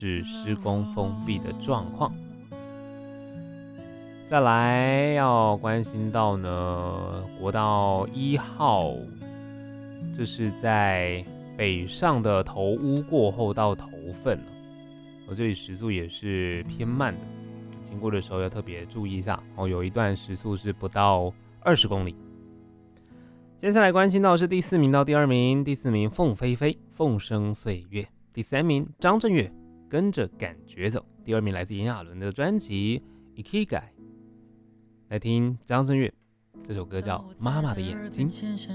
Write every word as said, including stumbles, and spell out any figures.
是施工封闭的状况。再来要关心到呢，国道一号，这是在北上的头屋过后到头份了，我这里时速也是偏慢的，经过的时候要特别注意一下哦，有一段时速是不到二十公里。接下来关心到的是第四名到第二名，第四名凤飞飞，凤声岁月，第三名张震岳，跟着感觉走，第二名来自炎亚纶的专辑 Ikigai。来听张震岳这首歌叫《妈妈的眼睛》。